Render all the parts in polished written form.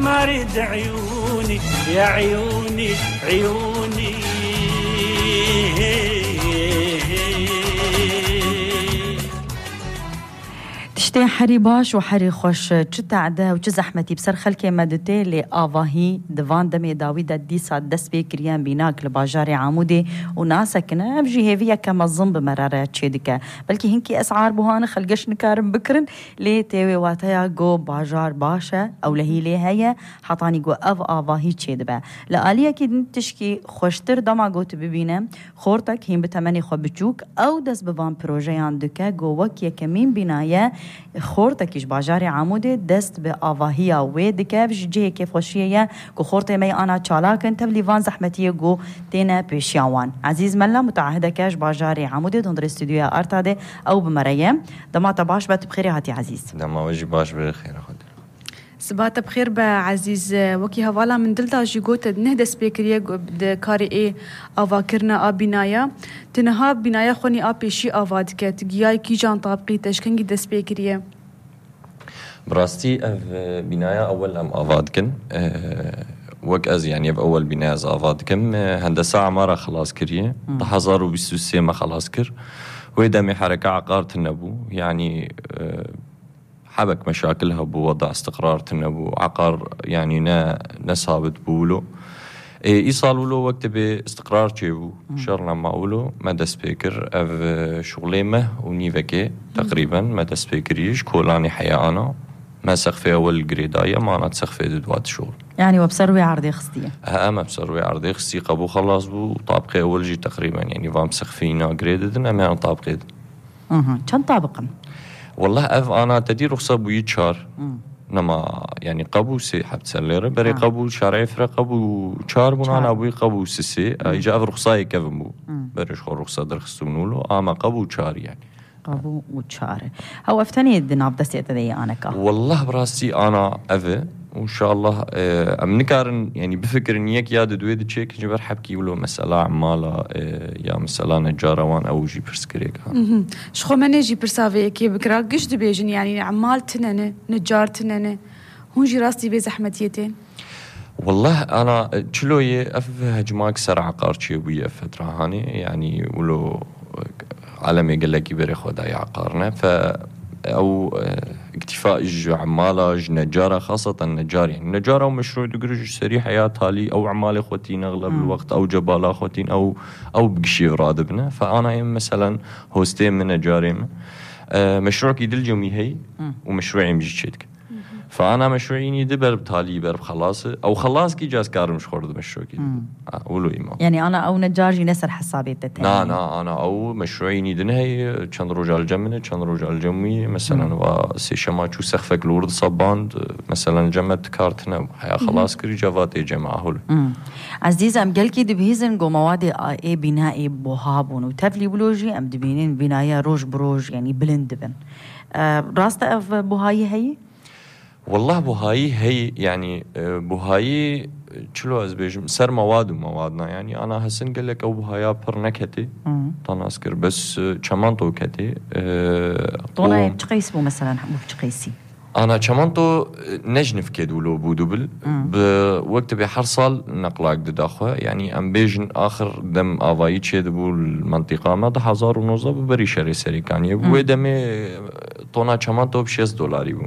ما ريد عيوني يا عيوني عيوني. تشتي حري باش وحري خوش چتا عده و چه زحمتی بسر خلک مدته لی آواهی دوان دمی داویده دیسا دست بکریان بیناک لباجار عاموده و ناسکنه بجی هیویا کمزم بمراره چه دکه بلکه هنکی اسعار بوهان خلقش نکارم بکرن لی تیوی واتیا گو باجار باشه او لهی لی هیا حطانی گو او آواهی چه دبه لآلیه که تشکی خوشتر دما گو تببینه خورتک هم بتمنی خو بچوک او دست بوان پروژیان دکه گو وکیه کمین بینایه خورتکیش باجار عاموده دست به آواهی و دکه جه که خوشیه کو خورته می آنا چالاکن تبلیوان زحمتیه گو تینا پیشیوان عزیز ملا متعهده کش باجار عاموده دندر استودیو ارتاده او بمریم دما باش بات بخیر هاتی عزیز دما وجه باش بخیر خود سبات بخير بعزيز وكي هوالا من دلتا جيغوت نهد سبيكريه كاري اي افاكرنا ابينايا تنها بنايا خوني ابيشي افادك تجياي كي جان طابقي تشكنجي د سبيكريه براستي بنايا اول ام افادكن وك از يعني باول بنايا از افادكم هندسه عماره خلاص كريه 2023 ما خلاص كر ويدمي حركه عقار تنبو يعني حبك مشاكلها بوضع استقرار تنبو عقار يعني نصابت بولو إيصالوا له وقت باستقرار جيبو شرنا معولو مدى سبيكر أف شغليمه ونيفكي تقريبا مدى سبيكريش كولاني حياة أنا ما سقفي أول قريداية ما أنا تسقفي دوات شغل يعني وبسروي عرضي خصية ما بسروي عرضي خصي قبو خلاص بو طابقي أول جي تقريبا يعني فام سقفينا قريددن أما أنا طابقي كان طابقا والله أنا تدي رخصة بوي شار نما يعني قبو سي حبت سليرة بري قبو شارعي فرق قبو شار بنا أنا أبوي قبو سي إجا رخصة يكفمو بريش خو رخصة درخصونولو أما قبو شار يعني قبو وشار هو أفتني الدناب دستي أتدي أنا كا والله براسي أنا أفي وإن شاء الله أمنكارن يعني بفكر إنيك يا دويد تشيك جبر حبكي ولو مسألة عمالة يا مسألة نجارة وان أو جي برسكريك شخو مني جي برسافي كي بكراك قش دبيجن يعني عمال تننه نجار تننه هون جي راستي بي زحمتيتين والله أنا تشلوية أف هجماك سر عقار شي بوية فترة هاني يعني ولو عالمي قال لك يبري خداي عقارنا ف أو اكتفاء عمالة نجارة خاصة النجار يعني نجارة ومشروع دقرج سريع حياة تالي أو عمالة خوتين أغلب الوقت أو جبالة خوتين أو بقشي رادبنا فأنا مثلا هوستين من نجارين مشروع كي دل جمي هي ومشروعي مجيشتك فأنا مشروعيني دبر بتالي برب خلاص أو خلاص كي جاز كار مش خورد مشروع كي أولو إيمان يعني أنا أو نجاري نسر حسابيته نا أنا أو مشروعيني دنهي كان رجال جمنة كان رجال جمي مثلا وسيشما شو سخفك لورد صباند مثلا جمت كارتنا حيا خلاص كري جوات جماعة هول عزيز أم قال كي دبهيزن جو مواد إيه بناء بوهابون وتفلي بلوجي أم دبينين بناية روج بروج يعني بلند بن راست أف بوهاي هي والله بوهاي هي يعني بوهاي شلو أزبيج سر مواد وموادنا يعني أنا هسن قال لك أو بوهايا برنكتي تناسكر بس كمانتو كتي طونا بتقيس بو مثلا مو بتقيسي أنا كمانتو نجنف كدولو بودوبل بوقت بحرصل نقلاك دداخوة يعني أم بيجن آخر دم آفاي تشيد بو المنطقة ما 1009 ببري شري سريكانية بو دمي طونا كمانتو $6 بو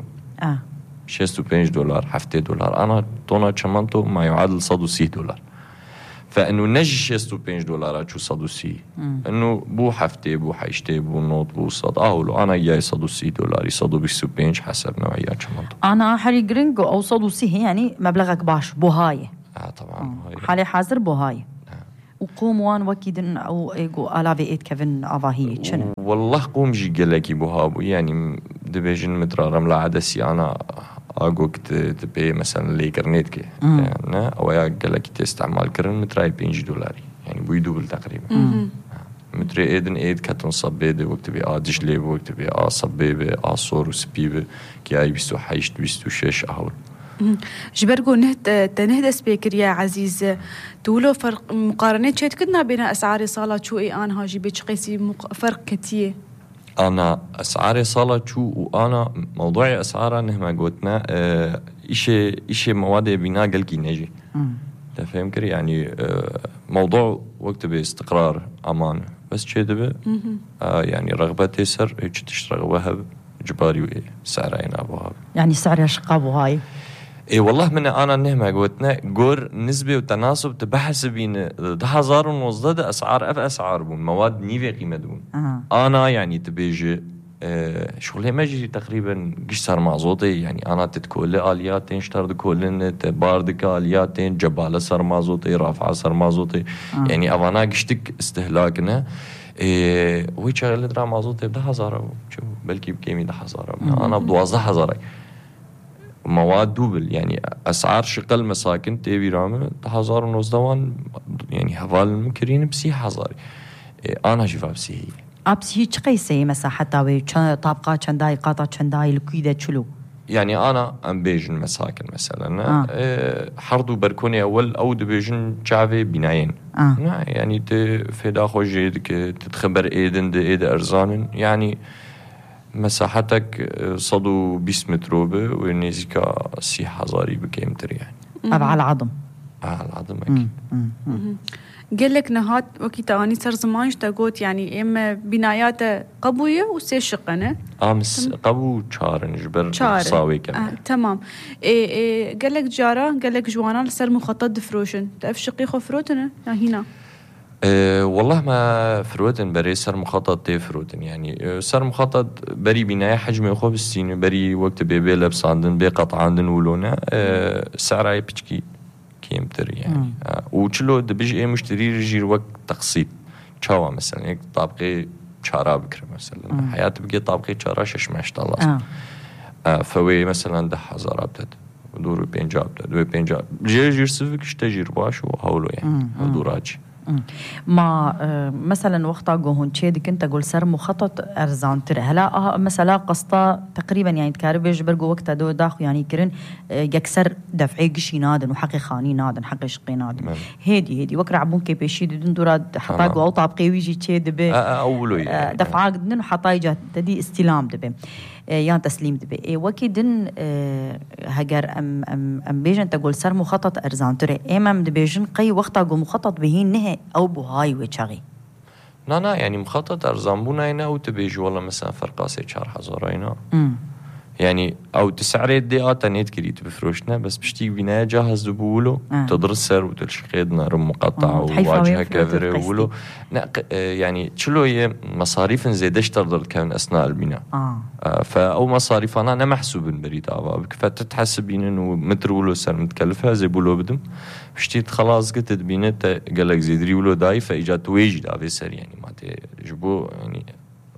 $65 $7 أنا طونا كمانتو ما يعادل $160 فإنه نجي $65 شو $160 إنه بو حفتي بو حيشتي بو نوت بو صد أهولو أنا جاي $160 $165 حسب نوعية كمانتو أنا حالي جرينجو أو $160 يعني مبلغك باش بوهاي طبعا حالي حاضر بوهاي وقوم وان وكيدن أو إيجو ألافي إيد كيفن أفاهي شنو والله قوم جي قلكي بوهابو يعني دبيجن مترارم لعدسي أنا أقولك تبي مثلا لي كرنيتك يعني أو يا قلكي تستعمل كرن متراي $5 يعني بيدوبل تقريبا متري إيدن إيد كتن صبيدة وقت بي آدش لي وقت بي صبيبة صور وسبيبة كي أي 26 أهول جبرقو نهد سبيكر يا عزيز تولو فرق مقارنة شيت كدنا بين أسعار صالة شو إي أنا هاجي بيش قيسي فرق كتير أنا أسعاري صالة شو وأنا موضوعي أسعارها نهما قوتنا إشي مواد بناء قلقي نجي تفهم كري يعني موضوع وقت باستقرار أمان بس كده يعني رغبة تيسر هيك تشتغل وهب جباري سعرين أبوها يعني سعر شقاب هاي اي والله من انا نهمه قلتنا قور نسبه وتناسب تبحث بين 10,000 ونوصل اسعار اسعار بون مواد نيفي قيمه بون انا يعني تبيجي شغله ما جي تقريبا قش صار مازوطي يعني انا تتكول الياتين اشترد كولن باردك الياتين جباله صار مازوطي رافعه صار مازوطي يعني افانا قشتك استهلاكنا وهي شغله درا مازوطي ب 10,000 شوف بلكي بكيمي 10,000 انا ب 12,000 مواد دوبل يعني أسعار شقل مساكن تبي رامه 10,000 ونص يعني هفال المكرين بسي حزاري أنا شوفها بسي أبسي قيسي مساحة تاوي طابقة چنداي قاطع چنداي لكيدة شلو يعني أنا أم بيجن مساكن مثلا حرضو بركوني أول أو دبيجن شعبي بنايين يعني في داخل جيدك تتخبر إيدن إيد أرزان يعني مساحتك صدو 20 متروبة ونيزيكا 6,000 بكيمتر يعني على العظم على العظم أكيد قال لك نهات وكي تاني صار زمان اشتاقوت يعني إما بنايات قبوية وسي شقنة أمس قبو شارن جبر صاوي كمان تمام قال لك جارة قال لك جوانا صار مخطط دفروشن تعرف شقيقه فروتنا هنا والله ما فروتن بري سر مخطط تي فروتن يعني سر مخطط بري بناية حجم يخوف السين بري وقت بيبي لبس عندن بقطع عندن ولونا سعره بيشكي كيمتر يعني وشلو دبيج ايه مشتري رجير وقت تقسيط شاوا مثلا هيك طابقي شارع بكره مثلا حياتي بقي طابقي شارع 16 فوي مثلا 10,000 ابتد ودور بينجاب دو بينجاب جير سفك اشتجير باش وهولو يعني ودوراجي ما مثلا وقتا جوهن تشيد كنت أقول سر مخطط أرزان ترى هلا مثلا قسطة تقريبا يعني تكاربيج برجو وقتا دو داخل يعني كرن يكسر دفعي قشي نادن وحقي خاني نادن حقي شقي نادن هدي وكر عبون كي بيشي دون دوراد حطاق أو طابقي ويجي تشيد به أولو يعني دفعة دن وحطاي جات تدي استلام دبي يان تسليم دبي وكي دن هجر أم بيجن تقول سر مخطط أرزان ترى إمام دبيجن قي وقتا جو مخطط بهين نه أو بهاي وشغي نا يعني مخطط أرزان بونا هنا أو تبيج والله مثلا فرقاسي 4,000 هنا يعني أو تسعري ديات نيت كريت بفروشنا بس بشتيك بناية جاهز دبولو تدرسر وتلشقيدنا رم مقطع وواجهة كافرة ولو يعني شلو هي مصاريف زيدش تقدر كان أثناء البناء فأو مصاريف أنا محسوب بريد أبابك فتتحسبين إنه متر ولو سر متكلفة زي بولو بدم بشتيت خلاص قلت بينت قالك زيدري ولو داي فإجات ويجي دافي سر يعني ما تجبو يعني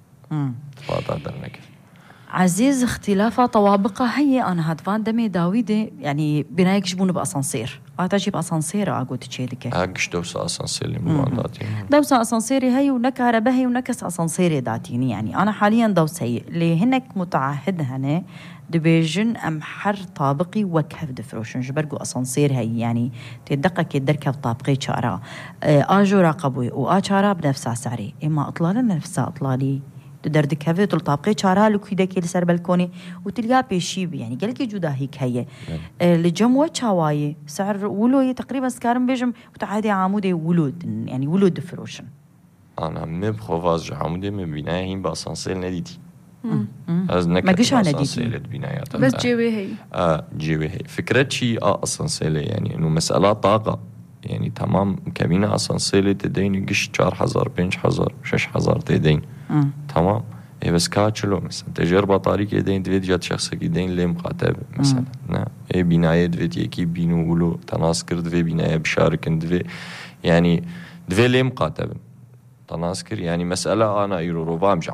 فاضل درنك عزيز اختلافها طوابقها هي أنا هادفان دمي داويدي يعني بنايك جبونه بأسانسير أتجيب أسانسير أقول تشيدك أقش دوسة أسانسير اللي مواداتي دوسة أسانسير هي ونك ربهي ونكس أسانسير داتيني يعني أنا حاليا دوسة اللي هنك متعهد هنا دبيجن أم حر طابقي وكهف دفروشن جبرقو أسانسير هي يعني تدقق كدركب طابقي شارع آجو راقبوي وآشارع بنفس سعري إما أطلال نفس أطلالي تدردك هذه طابقي شارع لكيدا كي لسر بالكوني وتلقى بيشيب يعني قالك جودا هيك هي لجموة شواي سعر ولو تقريبا سكارم بيجم وتعادي عمودي ولود يعني ولود فروشن أنا مبخواز عمودي من بنايين بأسانسير نديتي ما قش أنا ديتي بس جيوي هي جيوي هي فكرة شيء أسانسير يعني إنه مسألة طاقة يعني تمام كابينة أسانسير تدين قش 4,000 5,000 6,000 تدين تمام إيه بس كاتشلو مثلا تجربة طريق يدين دويت جات شخص يدين ليه مقاتب مثلا نا إيه بناية دويت يكي بينو ولو تناسكر دوي بناية بشاركن دوي يعني دوي ليه مقاتب تناسكر يعني مسألة أنا يرو ربا مش